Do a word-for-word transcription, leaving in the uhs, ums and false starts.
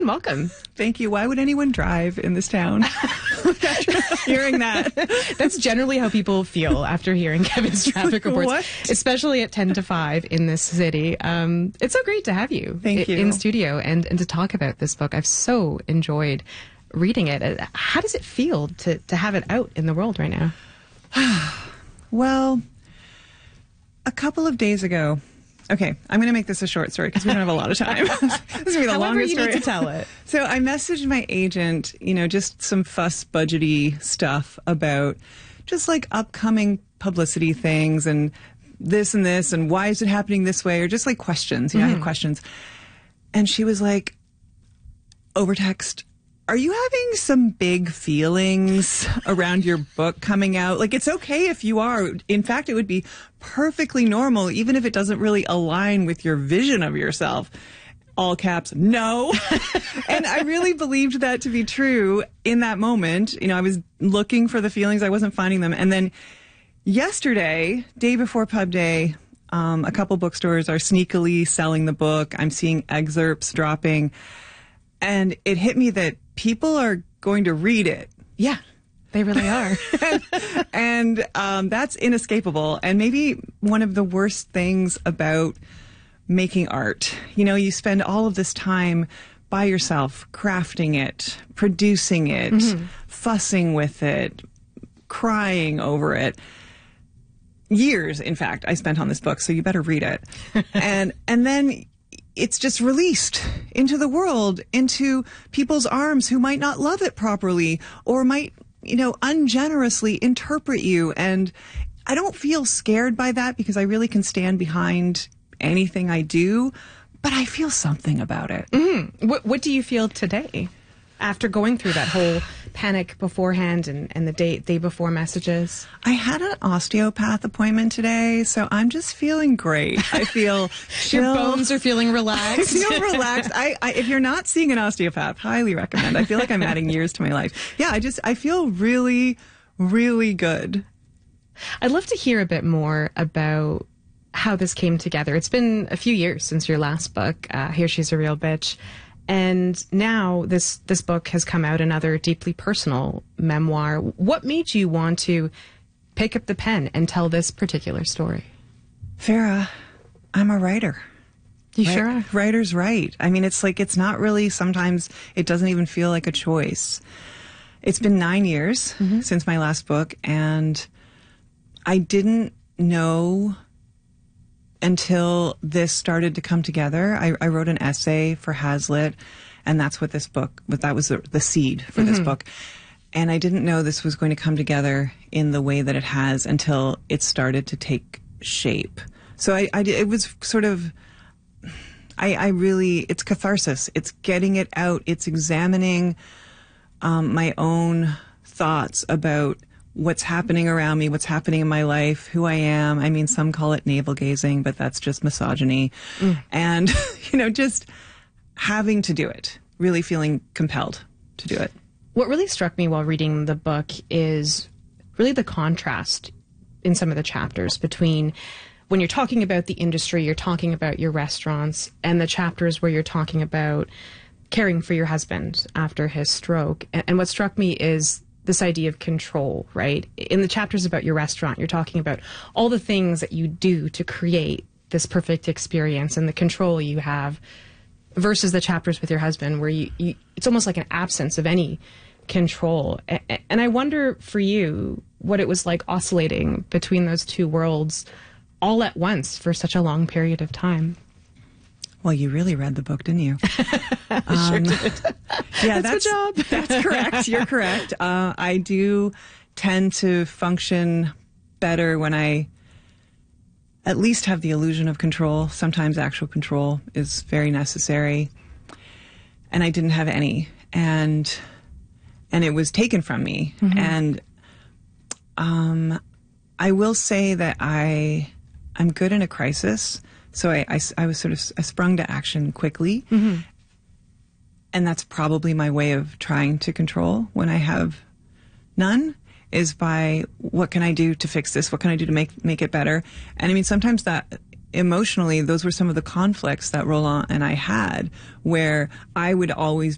Welcome. Thank you. Why would anyone drive in this town after hearing that? That's generally how people feel after hearing Kevin's traffic reports, What? especially at ten to five in this city. Um, it's so great to have you, Thank i- you. in studio and, and to talk about this book. I've so enjoyed reading it. Uh, How does it feel to, to have it out in the world right now? Well, a couple of days ago. Okay, I'm going to make this a short story because we don't have a lot of time. This is going to be the However longest you story. need to tell it. So I messaged my agent, you know, just some fuss budgety stuff about just like upcoming publicity things and this and this and why is it happening this way, or just like questions. You know, I had questions. And she was like, over text, are you having some big feelings around your book coming out? Like, it's okay if you are. In fact, it would be perfectly normal, even if it doesn't really align with your vision of yourself. All caps, no. And I really believed that to be true in that moment. You know, I was looking for the feelings. I wasn't finding them. And then yesterday, day before Pub Day, um, a couple bookstores are sneakily selling the book. I'm seeing excerpts dropping. And it hit me that people are going to read it. Yeah, they really are. And um, that's inescapable. And maybe one of the worst things about making art, you know, you spend all of this time by yourself crafting it, producing it, mm-hmm. fussing with it, crying over it. Years, in fact, I spent on this book, so you better read it. and and then it's just released into the world, into people's arms who might not love it properly or might, you know, ungenerously interpret you. And I don't feel scared by that because I really can stand behind anything I do, but I feel something about it. Mm-hmm. What, what do you feel today after going through that whole panic beforehand and, and the day, day before messages? I had an osteopath appointment today, so I'm just feeling great. I feel chill. Your bones are feeling I relaxed. feel relaxed. I, I, if you're not seeing an osteopath, highly recommend. I feel like I'm adding years to my life. Yeah, I just, I feel really, really good. I'd love to hear a bit more about how this came together. It's been a few years since your last book, uh, Here She's a Real Bitch. And now this, this book has come out, another deeply personal memoir. What made you want to pick up the pen and tell this particular story? Farah, I'm a writer. You Right? sure are. Writers write. I mean, it's like, it's not really, sometimes it doesn't even feel like a choice. It's been nine years mm-hmm. since my last book, and I didn't know until this started to come together. I, I wrote an essay for Hazlitt, and that's what this book, but that was the, the seed for mm-hmm. this book. And I didn't know this was going to come together in the way that it has until it started to take shape. So I, I it was sort of, I, I really, it's catharsis. It's getting it out. It's examining um, my own thoughts about what's happening around me, what's happening in my life, who I am. I mean, some call it navel gazing, but that's just misogyny. Mm. And, you know, just having to do it, really feeling compelled to do it. What really struck me while reading the book is really the contrast in some of the chapters between when you're talking about the industry, you're talking about your restaurants, and the chapters where you're talking about caring for your husband after his stroke. And, and what struck me is this idea of control, right? In the chapters about your restaurant, you're talking about all the things that you do to create this perfect experience and the control you have, versus the chapters with your husband where you, you it's almost like an absence of any control. And I wonder for you what it was like oscillating between those two worlds all at once for such a long period of time. Well, you really read the book, didn't you? I sure um, did. Yeah, that's, that's my job. That's correct. You're correct. Uh, I do tend to function better when I at least have the illusion of control. Sometimes actual control is very necessary. And I didn't have any. And and it was taken from me. Mm-hmm. And um, I will say that I, I'm good in a crisis. So I, I, I was sort of, I sprung to action quickly. Mm-hmm. And that's probably my way of trying to control when I have none, is by what can I do to fix this? What can I do to make, make it better? And I mean, sometimes that emotionally, those were some of the conflicts that Roland and I had, where I would always